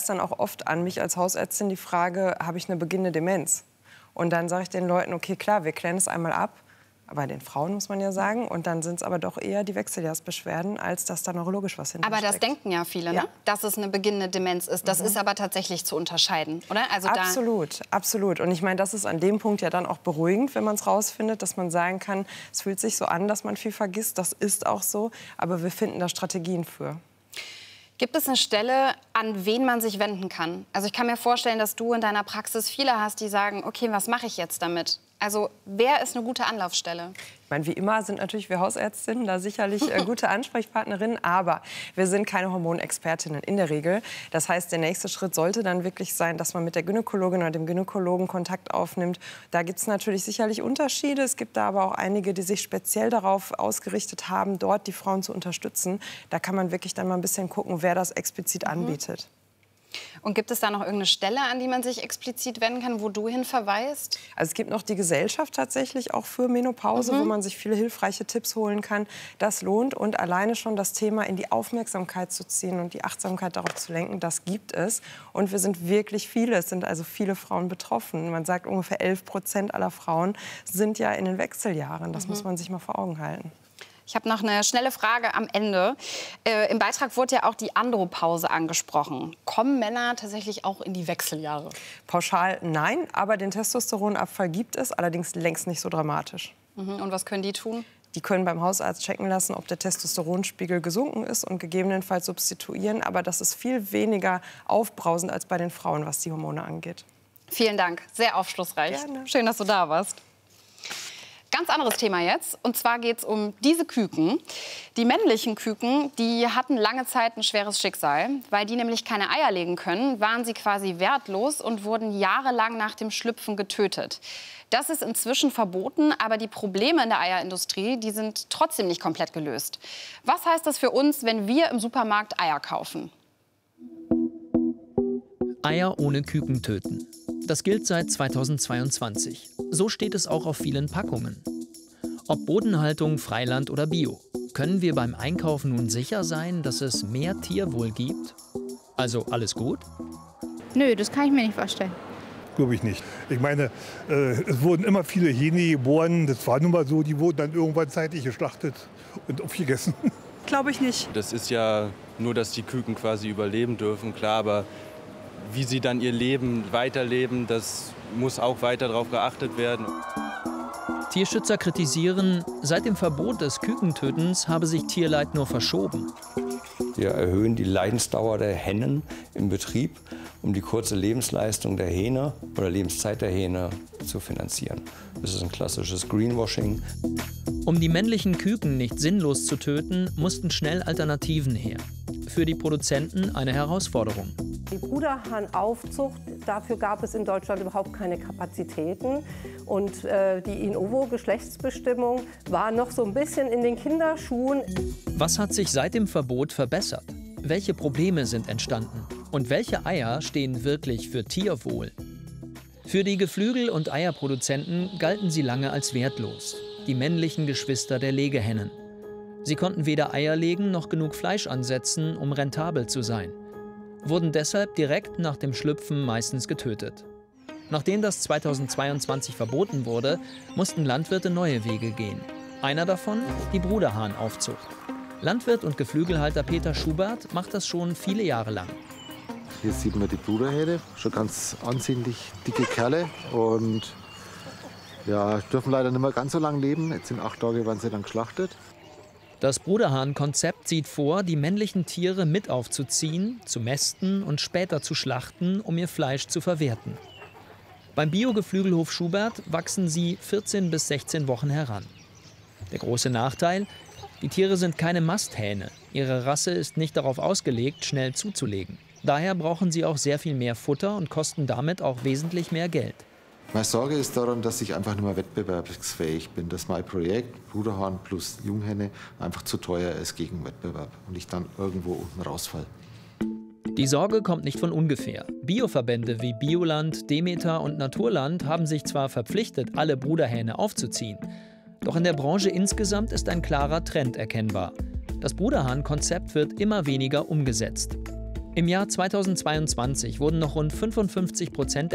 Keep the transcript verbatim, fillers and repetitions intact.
ist dann auch oft an mich als Hausärztin die Frage, habe ich eine beginnende Demenz? Und dann sage ich den Leuten, okay, klar, wir klären es einmal ab. Bei den Frauen muss man ja sagen. Und dann sind es aber doch eher die Wechseljahrsbeschwerden, als dass da neurologisch was hintersteckt. Aber das denken ja viele, ja. ne? Dass es eine beginnende Demenz ist. Das mhm. ist aber tatsächlich zu unterscheiden, oder? Also absolut, da absolut. Und ich meine, das ist an dem Punkt ja dann auch beruhigend, wenn man es rausfindet, dass man sagen kann, es fühlt sich so an, dass man viel vergisst. Das ist auch so. Aber wir finden da Strategien für. Gibt es eine Stelle, an wen man sich wenden kann? Also ich kann mir vorstellen, dass du in deiner Praxis viele hast, die sagen, okay, was mache ich jetzt damit? Also wer ist eine gute Anlaufstelle? Ich meine, wie immer sind natürlich wir Hausärztinnen da sicherlich äh, gute Ansprechpartnerinnen, aber wir sind keine Hormonexpertinnen in der Regel. Das heißt, der nächste Schritt sollte dann wirklich sein, dass man mit der Gynäkologin oder dem Gynäkologen Kontakt aufnimmt. Da gibt es natürlich sicherlich Unterschiede. Es gibt da aber auch einige, die sich speziell darauf ausgerichtet haben, dort die Frauen zu unterstützen. Da kann man wirklich dann mal ein bisschen gucken, wer das explizit mhm. anbietet. Und gibt es da noch irgendeine Stelle, an die man sich explizit wenden kann, wo du hin verweist? Also es gibt noch die Gesellschaft tatsächlich auch für Menopause, mhm. wo man sich viele hilfreiche Tipps holen kann. Das lohnt. Und alleine schon das Thema in die Aufmerksamkeit zu ziehen und die Achtsamkeit darauf zu lenken, das gibt es. Und wir sind wirklich viele, es sind also viele Frauen betroffen. Man sagt, ungefähr elf Prozent aller Frauen sind ja in den Wechseljahren. Das mhm. muss man sich mal vor Augen halten. Ich habe noch eine schnelle Frage am Ende. Äh, Im Beitrag wurde ja auch die Andropause angesprochen. Kommen Männer tatsächlich auch in die Wechseljahre? Pauschal nein, aber den Testosteronabfall gibt es, allerdings längst nicht so dramatisch. Mhm. Und was können die tun? Die können beim Hausarzt checken lassen, ob der Testosteronspiegel gesunken ist und gegebenenfalls substituieren. Aber das ist viel weniger aufbrausend als bei den Frauen, was die Hormone angeht. Vielen Dank, sehr aufschlussreich. Gerne. Schön, dass du da warst. Ganz anderes Thema jetzt. Und zwar geht es um diese Küken. Die männlichen Küken, die hatten lange Zeit ein schweres Schicksal. Weil die nämlich keine Eier legen können, waren sie quasi wertlos und wurden jahrelang nach dem Schlüpfen getötet. Das ist inzwischen verboten, aber die Probleme in der Eierindustrie, die sind trotzdem nicht komplett gelöst. Was heißt das für uns, wenn wir im Supermarkt Eier kaufen? Eier ohne Küken töten. Das gilt seit zweitausendzweiundzwanzig. So steht es auch auf vielen Packungen. Ob Bodenhaltung, Freiland oder Bio, können wir beim Einkaufen nun sicher sein, dass es mehr Tierwohl gibt? Also alles gut? Nö, das kann ich mir nicht vorstellen. Glaube ich nicht. Ich meine, äh, es wurden immer viele Hähne geboren. Das war nun mal so, die wurden dann irgendwann zeitlich geschlachtet und aufgegessen. Glaube ich nicht. Das ist ja nur, dass die Küken quasi überleben dürfen, klar, aber wie sie dann ihr Leben weiterleben, das muss auch weiter darauf geachtet werden. Tierschützer kritisieren, seit dem Verbot des Kükentötens habe sich Tierleid nur verschoben. Wir erhöhen die Leidensdauer der Hennen im Betrieb, um die kurze Lebensleistung der Hähne oder Lebenszeit der Hähne zu finanzieren. Das ist ein klassisches Greenwashing. Um die männlichen Küken nicht sinnlos zu töten, mussten schnell Alternativen her. Für die Produzenten eine Herausforderung. Die Bruderhahnaufzucht, dafür gab es in Deutschland überhaupt keine Kapazitäten. Und äh, die In-ovo-Geschlechtsbestimmung war noch so ein bisschen in den Kinderschuhen. Was hat sich seit dem Verbot verbessert? Welche Probleme sind entstanden? Und welche Eier stehen wirklich für Tierwohl? Für die Geflügel- und Eierproduzenten galten sie lange als wertlos. Die männlichen Geschwister der Legehennen. Sie konnten weder Eier legen noch genug Fleisch ansetzen, um rentabel zu sein. Wurden deshalb direkt nach dem Schlüpfen meistens getötet. Nachdem das zweitausendzweiundzwanzig verboten wurde, mussten Landwirte neue Wege gehen. Einer davon die Bruderhahnaufzucht. Landwirt und Geflügelhalter Peter Schubert macht das schon viele Jahre lang. Hier sieht man die Bruderhähne, schon ganz ansehnlich dicke Kerle und ja, dürfen leider nicht mehr ganz so lange leben. Jetzt in acht Tagen werden sie dann geschlachtet. Das Bruderhahn-Konzept sieht vor, die männlichen Tiere mit aufzuziehen, zu mästen und später zu schlachten, um ihr Fleisch zu verwerten. Beim Biogeflügelhof Schubert wachsen sie vierzehn bis sechzehn Wochen heran. Der große Nachteil: Die Tiere sind keine Masthähne. Ihre Rasse ist nicht darauf ausgelegt, schnell zuzulegen. Daher brauchen sie auch sehr viel mehr Futter und kosten damit auch wesentlich mehr Geld. Meine Sorge ist daran, dass ich einfach nicht mehr wettbewerbsfähig bin, dass mein Projekt Bruderhahn plus Junghenne einfach zu teuer ist gegen Wettbewerb und ich dann irgendwo unten rausfalle. Die Sorge kommt nicht von ungefähr. Bioverbände wie Bioland, Demeter und Naturland haben sich zwar verpflichtet, alle Bruderhähne aufzuziehen, doch in der Branche insgesamt ist ein klarer Trend erkennbar. Das Bruderhahn-Konzept wird immer weniger umgesetzt. Im Jahr zweitausendzweiundzwanzig wurden noch rund fünfundfünfzig Prozent